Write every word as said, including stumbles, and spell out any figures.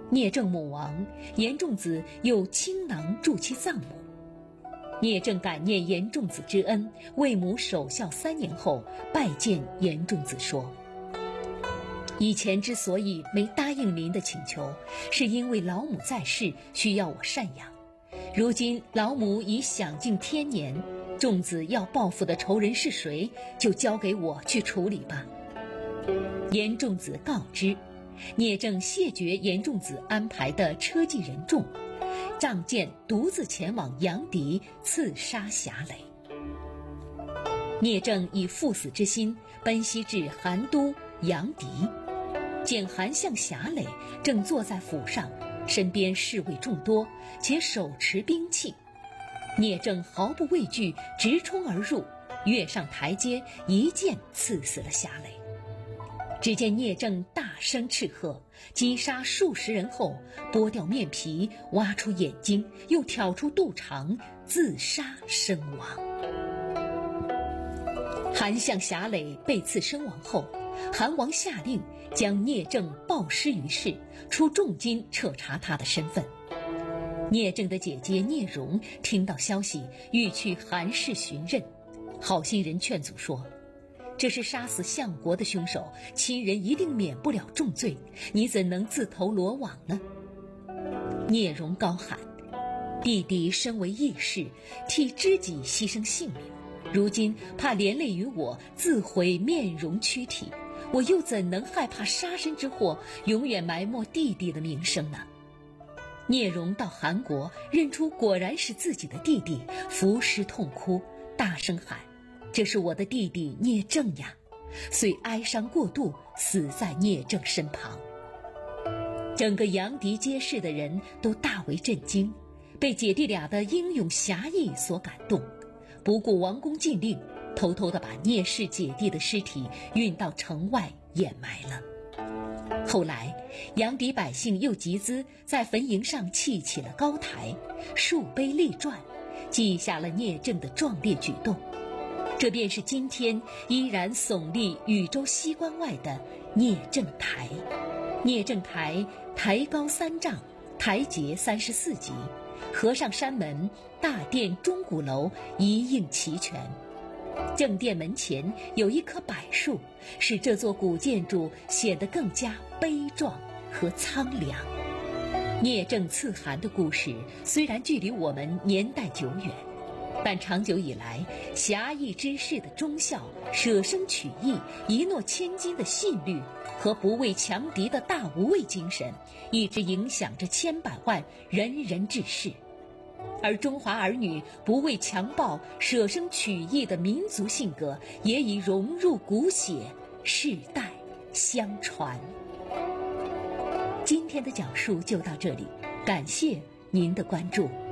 聂政母亡，严仲子又倾囊助其葬母。聂政感念严仲子之恩，为母守孝三年后，拜见严仲子说：以前之所以没答应您的请求，是因为老母在世，需要我赡养。如今老母已享尽天年，仲子要报复的仇人是谁，就交给我去处理吧。严仲子告知，聂政谢绝严仲子安排的车骑人众，仗剑独自前往阳翟刺杀侠垒。聂政以赴死之心奔袭至韩都阳翟，见韩相侠垒正坐在府上，身边侍卫众多，且手持兵器。聂政毫不畏惧，直冲而入，跃上台阶，一剑刺死了侠垒。只见聂政大声斥喝，击杀数十人后，剥掉面皮，挖出眼睛，又挑出肚肠，自杀身亡。韩相侠垒被刺身亡后，韩王下令将聂政暴尸于市，出重金彻查他的身份。聂政的姐姐聂荣听到消息，欲去韩氏寻认。好心人劝阻说：这是杀死相国的凶手，亲人一定免不了重罪，你怎能自投罗网呢？聂荣高喊：弟弟身为义士，替知己牺牲性命，如今怕连累于我，自毁面容躯体，我又怎能害怕杀身之祸，永远埋没弟弟的名声呢？聂荣到韩国，认出果然是自己的弟弟，伏尸痛哭，大声喊：这是我的弟弟聂政呀！遂哀伤过度，死在聂政身旁。整个阳翟街市的人都大为震惊，被姐弟俩的英勇侠义所感动，不顾王公禁令，偷偷地把聂氏姐弟的尸体运到城外掩埋了。后来阳翟百姓又集资在坟茔上砌起了高台，树碑立传，记下了聂政的壮烈举动。这便是今天依然耸立禹州西关外的聂政台。聂政台台高三丈，台阶三十四级，和尚山门、大殿、钟鼓楼一应齐全。正殿门前有一棵柏树，使这座古建筑显得更加悲壮和苍凉。聂政刺韩的故事虽然距离我们年代久远，但长久以来，侠义之士的忠孝、舍生取义、一诺千金的信律和不畏强敌的大无畏精神，一直影响着千百万仁人志士。而中华儿女不畏强暴、舍生取义的民族性格，也已融入骨血，世代相传。今天的讲述就到这里，感谢您的关注。